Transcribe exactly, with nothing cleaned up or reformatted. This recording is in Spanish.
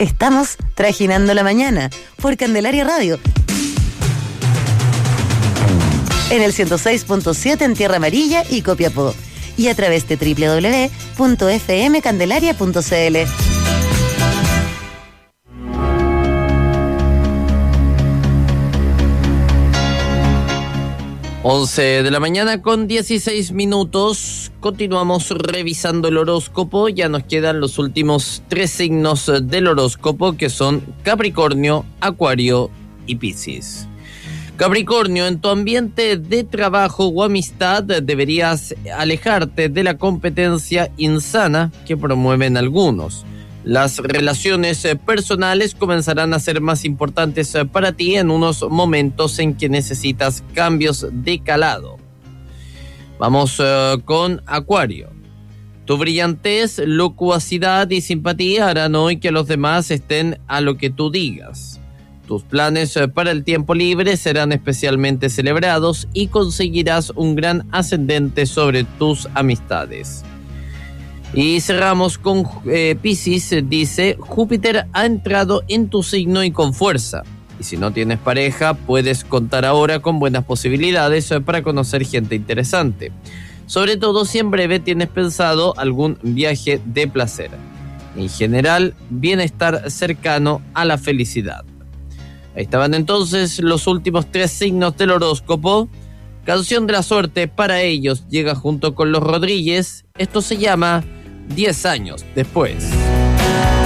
Estamos trajinando la mañana por Candelaria Radio. En el ciento seis punto siete en Tierra Amarilla y Copiapó. Y a través de doble u doble u doble u punto f m candelaria punto c l. once de la mañana con dieciséis minutos. Continuamos revisando el horóscopo. Ya nos quedan los últimos tres signos del horóscopo, que son Capricornio, Acuario y Piscis. Capricornio, en tu ambiente de trabajo o amistad deberías alejarte de la competencia insana que promueven algunos. Las relaciones personales comenzarán a ser más importantes para ti en unos momentos en que necesitas cambios de calado. Vamos uh, con Acuario. Tu brillantez, locuacidad y simpatía harán hoy que los demás estén a lo que tú digas. Tus planes para el tiempo libre serán especialmente celebrados y conseguirás un gran ascendente sobre tus amistades. Y cerramos con eh, Piscis. Dice: Júpiter ha entrado en tu signo y con fuerza. Y si no tienes pareja, puedes contar ahora con buenas posibilidades para conocer gente interesante. Sobre todo si en breve tienes pensado algún viaje de placer. En general, bienestar cercano a la felicidad. Ahí estaban entonces los últimos tres signos del horóscopo. Canción de la suerte para ellos llega junto con los Rodríguez. Esto se llama diez años después.